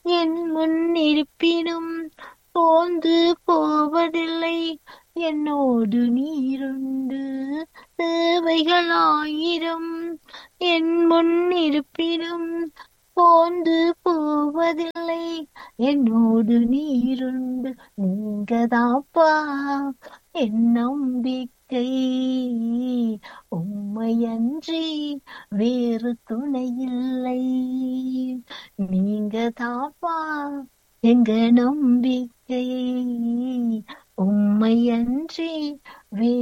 என் முன் இருப்பினும் சோர்ந்து போவதில்லை. என்னோடு நீருண்டு தேவைகள் ஆயிரம். என் முன் இருப்பினும் சோர்ந்து போவதில்லை. என்னோடு நீருண்டு. நீங்கதாப்பா என் நம்பிக்கை. உம்மையன்றி வேறு துணை இல்லை. நீங்க தாப்பா எங்க நம்பிக்கை. உம்மையன்றி